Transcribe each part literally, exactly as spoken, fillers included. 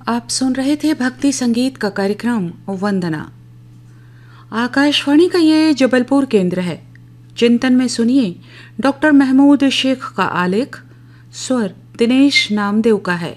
आप सुन रहे थे भक्ति संगीत का कार्यक्रम वंदना। आकाशवाणी का ये जबलपुर केंद्र है। चिंतन में सुनिए डॉक्टर महमूद शेख का आलेख, स्वर दिनेश नामदेव का है।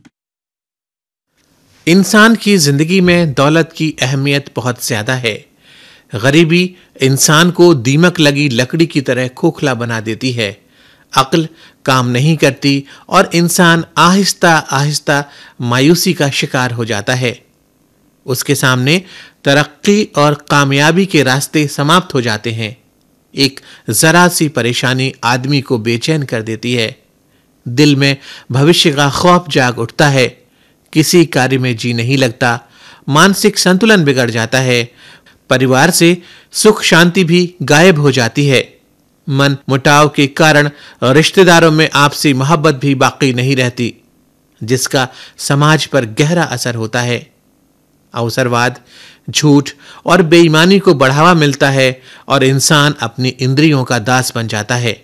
इंसान की जिंदगी में दौलत की अहमियत बहुत ज्यादा है। गरीबी इंसान को दीमक लगी लकड़ी की तरह खोखला बना देती है। अक्ल काम नहीं करती और इंसान आहिस्ता आहिस्ता मायूसी का शिकार हो जाता है। उसके सामने तरक्की और कामयाबी के रास्ते समाप्त हो जाते हैं। एक जरा सी परेशानी आदमी को बेचैन कर देती है। दिल में भविष्य का खौफ जाग उठता है। किसी कार्य में जी नहीं लगता। मानसिक संतुलन बिगड़ जाता है। परिवार से सुख शांति भी गायब हो जाती है। मन मुटाव के कारण रिश्तेदारों में आपसी मोहब्बत भी बाकी नहीं रहती, जिसका समाज पर गहरा असर होता है। अवसरवाद, झूठ और बेईमानी को बढ़ावा मिलता है और इंसान अपनी इंद्रियों का दास बन जाता है।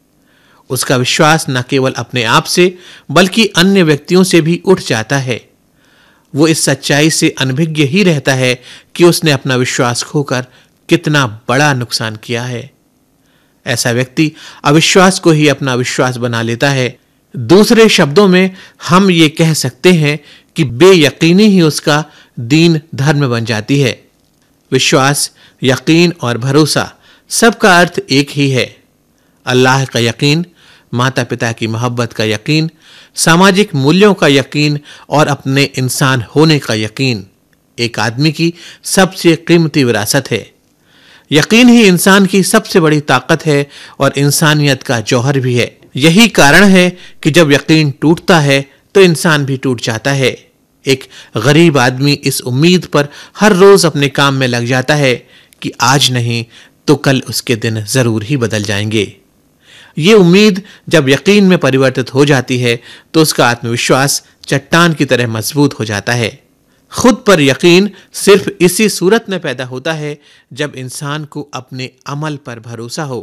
उसका विश्वास न केवल अपने आप से बल्कि अन्य व्यक्तियों से भी उठ जाता है। वो इस सच्चाई से अनभिज्ञ ही रहता है कि उसने अपना विश्वास खोकर कितना बड़ा नुकसान किया है। ऐसा व्यक्ति अविश्वास को ही अपना विश्वास बना लेता है। दूसरे शब्दों में हम ये कह सकते हैं कि बेयकीनी ही उसका दीन धर्म बन जाती है। विश्वास, यकीन और भरोसा सबका अर्थ एक ही है। अल्लाह का यकीन, माता पिता की मोहब्बत का यकीन, सामाजिक मूल्यों का यकीन और अपने इंसान होने का यकीन एक आदमी की सबसे कीमती विरासत है। यकीन ही इंसान की सबसे बड़ी ताकत है और इंसानियत का जौहर भी है। यही कारण है कि जब यकीन टूटता है तो इंसान भी टूट जाता है। एक गरीब आदमी इस उम्मीद पर हर रोज अपने काम में लग जाता है कि आज नहीं तो कल उसके दिन जरूर ही बदल जाएंगे। ये उम्मीद जब यकीन में परिवर्तित हो जाती है तो उसका आत्मविश्वास चट्टान की तरह मजबूत हो जाता है। खुद पर यकीन सिर्फ इसी सूरत में पैदा होता है जब इंसान को अपने अमल पर भरोसा हो।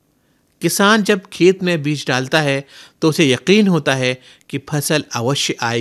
किसान जब खेत में बीज डालता है तो उसे यकीन होता है कि फसल अवश्य आएगी।